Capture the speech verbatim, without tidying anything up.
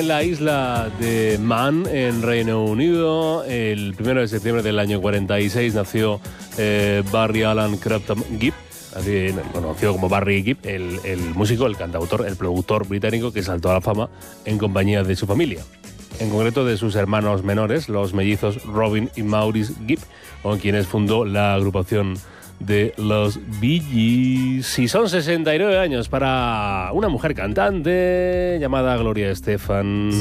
En la isla de Man, en Reino Unido, el primero de septiembre del año cuarenta y seis nació eh, Barry Allen Crampton Gibb, así, conocido como Barry Gibb, el, el músico, el cantautor, el productor británico que saltó a la fama en compañía de su familia. En concreto de sus hermanos menores, los mellizos Robin y Maurice Gibb, con quienes fundó la agrupación de los Bee Gees. Y son sesenta y nueve años para una mujer cantante llamada Gloria Estefan.